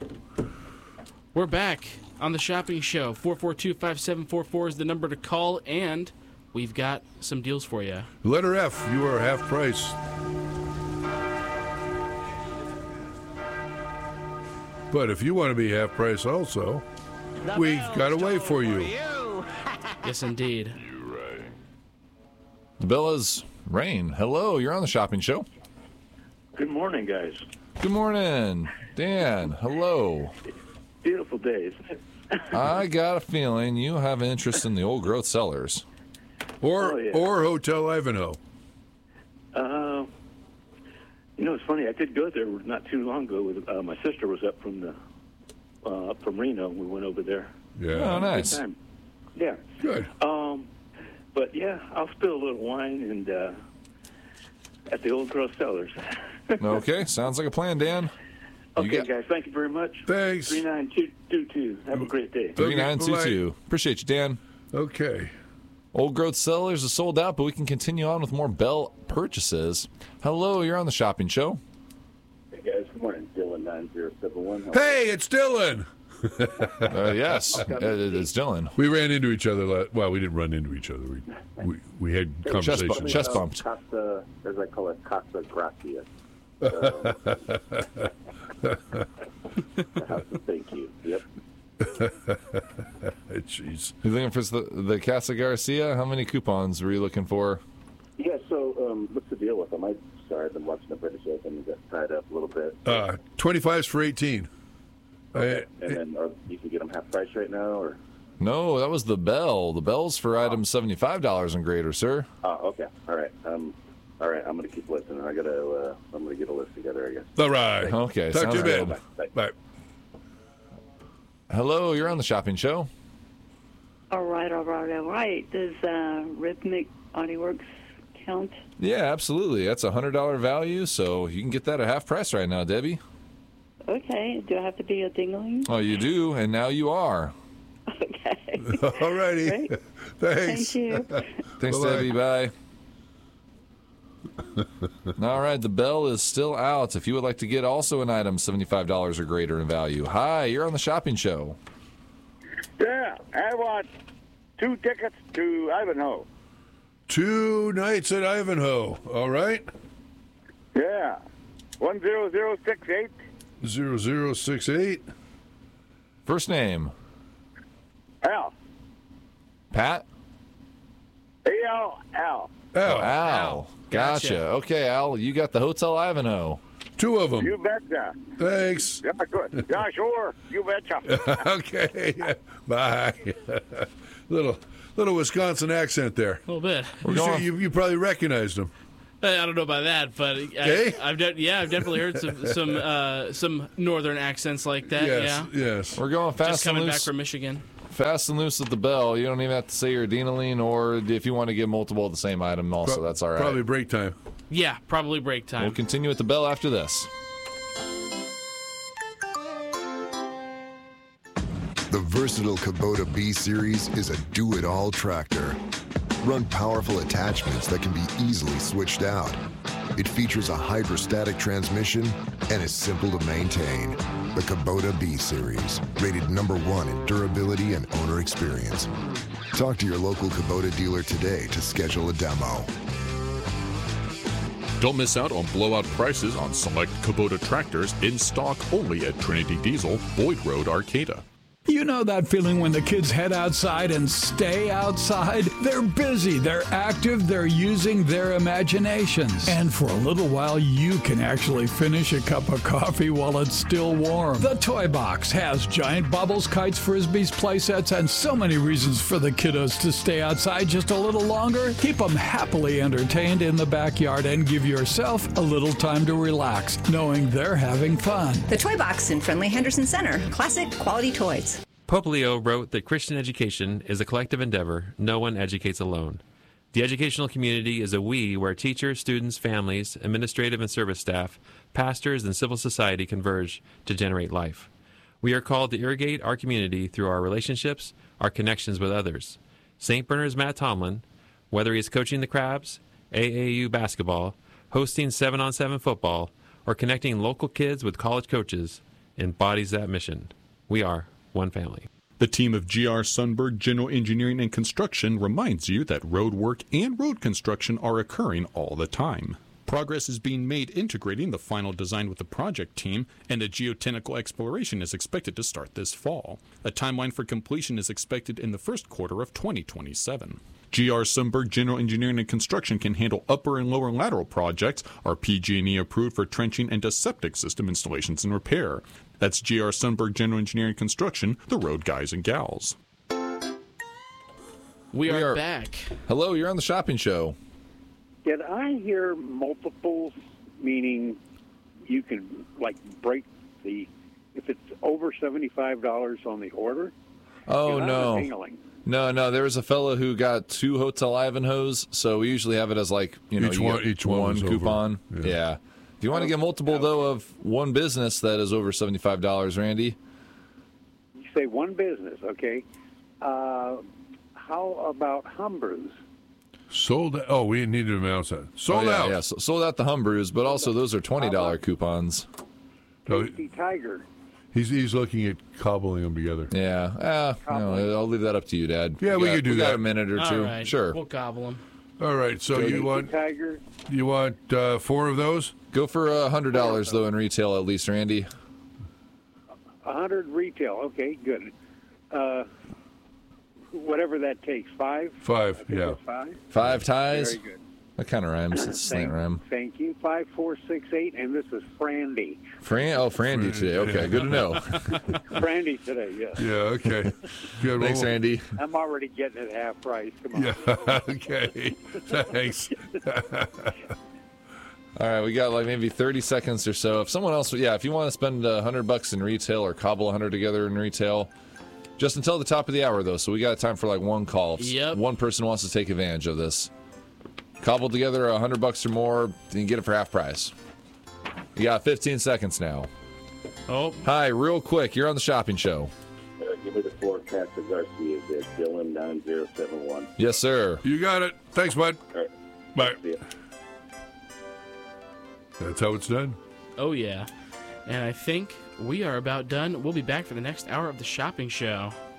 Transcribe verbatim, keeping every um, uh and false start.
We're back on the shopping show. four four two, five seven four four is the number to call, and we've got some deals for you. Letter F, you are half price. But if you want to be half price also, The we've bell's got a way tolled for you. you. Yes, indeed. The bell is Rain. Hello, you're on the shopping show. Good morning, guys. Good morning. Dan, hello. Beautiful day, isn't it? I got a feeling you have an interest in the old growth cellars. Or Oh, yeah. or Hotel Ivanhoe. Uh, you know, it's funny. I did go there not too long ago. With uh, my sister was up from the uh, up from Reno. We went over there. Yeah. Oh, nice. Good time. Yeah. Good. Um, but yeah, I'll spill a little wine and uh, at the Old Growth Cellars. Okay, sounds like a plan, Dan. You Okay, got- guys. Thank you very much. Thanks. Three nine two two two. Have a great day. three nine two two. Appreciate you, Dan. Okay. Old growth cellars is sold out, but we can continue on with more Bell purchases. Hello, you're on the shopping show. Hey guys. Good morning. Dylan nine zero seven one. Hey, it's Dylan. Uh, yes, it, it's Dylan. We ran into each other. La- well, we didn't run into each other. We we, we had Chest, conversations. bu- chest bumped. Casa, as I call it, Casa Gracia. Thank you. Yep. Jeez. You looking for the, the Casa Garcia? How many coupons were you looking for? Yeah, so um, what's the deal with them? I'm sorry, I've been watching the British Open and got tied up a little bit. Uh, twenty-fives for eighteen. Okay. Uh, And then are, you can get them half price right now, or? No, that was the Bell. The Bell's for items seventy-five dollars and greater, sir. Oh, okay. All right. Um, all right. I'm going to keep listening. I got to. Uh, I'm going to get a list together, I guess. all right. Okay, Talk to sounds you in a good. bit. Bye. Hello, you're on the shopping show. All right, all right, all right. Does uh, Rhythmic AudioWorks count? Yeah, absolutely. That's a one hundred dollars value, so you can get that at half price right now, Debbie. Okay. Do I have to be a dingling? Oh, you do, and now you are. Okay. All righty. Great. Thanks. Thank you. Thanks, Bye-bye. Debbie. Bye. All right, the Bell is still out. If you would like to get also an item seventy-five dollars or greater in value. Hi, you're on the shopping show. Yeah, I want two tickets to Ivanhoe. Two nights at Ivanhoe. All right. Yeah, one zero zero six eight. Zero zero six eight. First name, Al. Pat? A L L. Oh, Al. Al. Gotcha. Gotcha. Okay, Al, you got the Hotel Ivanhoe. two of them. You betcha. Thanks. Yeah, good. Yeah, sure. You betcha. Okay. Bye. little little Wisconsin accent there. A little bit. You, going- see- you, you probably recognized him. I don't know about that, but I, Okay. I've de- yeah, I've definitely heard some some uh, some northern accents like that. Yes. Yeah, Yes. We're going fast just and coming back loose. from Michigan. Fast and loose with the Bell. You don't even have to say you're Denaline, or if you want to get multiple of the same item, also Pro- that's all right. Probably break time. Yeah, probably break time. We'll continue with the Bell after this. The versatile Kubota B-Series is a do-it-all tractor. Run powerful attachments that can be easily switched out. It features a hydrostatic transmission and is simple to maintain. The Kubota B-Series, rated number one in durability and owner experience. Talk to your local Kubota dealer today to schedule a demo. Don't miss out on blowout prices on select Kubota tractors in stock only at Trinity Diesel, Boyd Road, Arcata. You know that feeling when the kids head outside and stay outside? They're busy, they're active, they're using their imaginations. And for a little while, you can actually finish a cup of coffee while it's still warm. The Toy Box has giant bubbles, kites, frisbees, play sets, and so many reasons for the kiddos to stay outside just a little longer. Keep them happily entertained in the backyard and give yourself a little time to relax, knowing they're having fun. The Toy Box in friendly Henderson Center. Classic quality toys. Pope Leo wrote that Christian education is a collective endeavor. No one educates alone. The educational community is a we where teachers, students, families, administrative and service staff, pastors, and civil society converge to generate life. We are called to irrigate our community through our relationships, our connections with others. Saint Bernard's Matt Tomlin, whether he is coaching the Crabs, A A U basketball, hosting seven on seven football, or connecting local kids with college coaches, embodies that mission. We are one family. The team of G R Sundberg General Engineering and Construction reminds you that road work and road construction are occurring all the time. Progress is being made integrating the final design with the project team, and a geotechnical exploration is expected to start this fall. A timeline for completion is expected in the first quarter of twenty twenty-seven. G R Sundberg General Engineering and Construction can handle upper and lower lateral projects, are P G and E approved for trenching and a septic system installations and repair. That's G R Sundberg General Engineering and Construction, the road guys and gals. We are, We are- back. Hello, you're on the shopping show. Did I hear multiples, meaning you can, like, break the, if it's over seventy-five dollars on the order? Oh, 'Cause I no. was angling. No, no, there was a fellow who got two Hotel Ivanhoes, so we usually have it as like, you know, Each you one- get each one is over. coupon. Yeah. Yeah. If you want to get multiple, though, of one business that is over seventy-five dollars, Randy, You say one business, okay. Uh, how about Humbrus? Sold out. Oh, we needed to announce that. Sold oh, yeah, out. Yeah, so, sold out the Humbrus, but also those are twenty dollars coupons. So Tasty Tiger. he's he's looking at cobbling them together. Yeah, uh, no, I'll leave that up to you, Dad. Yeah, we got, could do we that. Got a minute or All two. right. Sure. We'll gobble them. All right. So Tasty you want Tiger. you want uh, four of those? Go for a hundred dollars though in retail at least, Randy. A hundred retail. Okay, good. Uh, whatever that takes. Five. Five. I think Yeah. it's Five. Five ties. Very good. That kind of rhymes. It's a slant Thank, rhyme. thank you. Five, four, six, eight, and this is Frandy. Fran, oh, Frandy today. Okay, good to know. Frandy today. Yes. Yeah. Okay. Good. Thanks, well, Randy. I'm already getting it half price. Come on. Yeah. Okay. Thanks. All right, we got like maybe thirty seconds or so. If someone else, yeah, if you want to spend a hundred bucks in retail or cobble a hundred together in retail, just until the top of the hour though. So we got time for like one call. If Yep. one person wants to take advantage of this, cobble together a hundred bucks or more, then you get it for half price. You got fifteen seconds now. Oh, Hi, real quick, you're on the shopping show. Uh, give me the floor, Casa Garcia. It's Dylan nine zero seven one. Yes, sir. You got it. Thanks, bud. All right. Bye. See ya. That's how it's done. oh yeah. And I think we are about done. We'll be back for the next hour of the shopping show.